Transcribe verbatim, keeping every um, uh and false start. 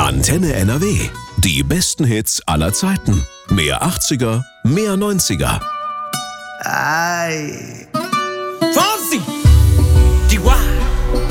Antenne N R W. Die besten Hits aller Zeiten. Mehr achtziger, mehr neunziger. Ay. Fonsi! D Y.